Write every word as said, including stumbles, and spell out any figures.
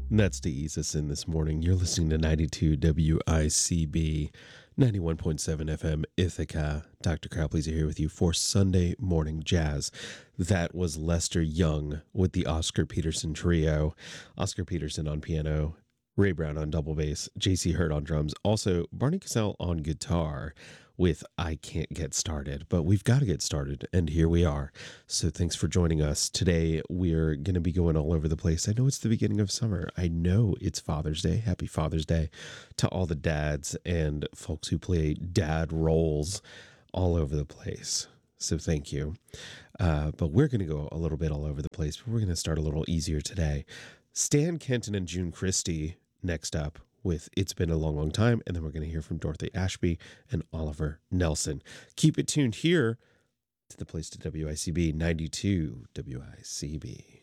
And that's to ease us in this morning. You're listening to ninety-two W I C B, ninety-one point seven F M Ithaca. Doctor Crowley's here with you for Sunday Morning Jazz. That was Lester Young with the Oscar Peterson Trio. Oscar Peterson on piano, Ray Brown on double bass, J C Hurt on drums, also Barney Cassell on guitar with I Can't Get Started. But we've got to get started, and here we are. So thanks for joining us. Today, we're going to be going all over the place. I know it's the beginning of summer. I know it's Father's Day. Happy Father's Day to all the dads and folks who play dad roles all over the place. So thank you. Uh, but we're going to go a little bit all over the place, but we're going to start a little easier today. Stan Kenton and June Christie next up with It's Been a Long, Long Time. And then we're going to hear from Dorothy Ashby and Oliver Nelson. Keep it tuned here to the place to W I C B, ninety-two W I C B.